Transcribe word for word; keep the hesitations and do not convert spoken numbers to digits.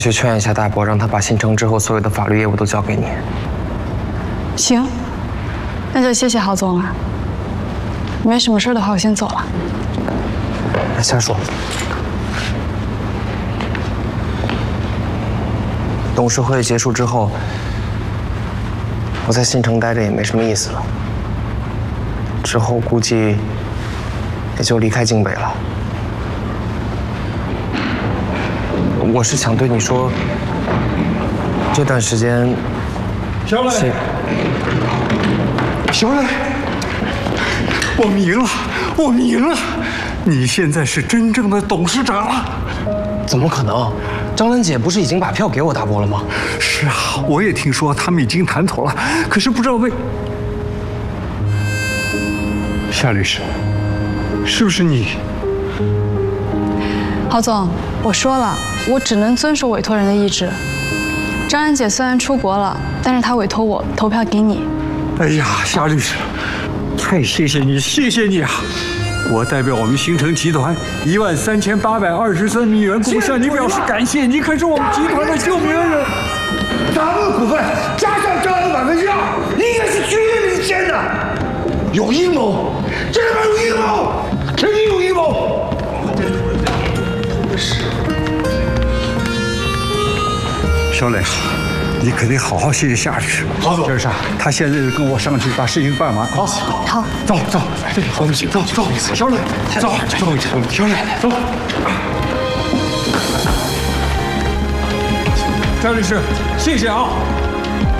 去劝一下大伯，让他把新城之后所有的法律业务都交给你。 行，那就谢谢郝总了。没什么事的话，我先走了。 瞎说。董事会结束之后，我在新城待着也没什么意思了。之后估计也就离开京北了。我是想对你说，这段时间， 小磊，小磊，我们赢了，我们赢了！你现在是真正的董事长了。 怎么可能？张兰姐不是已经把票给我大伯了吗？ 是啊，我也听说他们已经谈妥了，可是不知道为……夏律师，是不是你？ 郝总，我说了，我只能遵守委托人的意志。张兰姐虽然出国了，但是她委托我投票给你。 哎呀，夏律师，太谢谢你，谢谢你啊！我代表我们星城集团一万三千八百二十三名员工向你表示感谢，你可是我们集团的救命恩人。 咱们的股份加上张兰的百分之二，应该是绝对领先的。有阴谋，这里面有阴谋，肯定有阴谋。 小磊，你肯定好好谢谢夏律师。 郝总， 这是他现在就跟我上去把事情办完。好， 好， 走走，郝主席，走走，小磊，走走，小磊，走。夏律师，谢谢啊。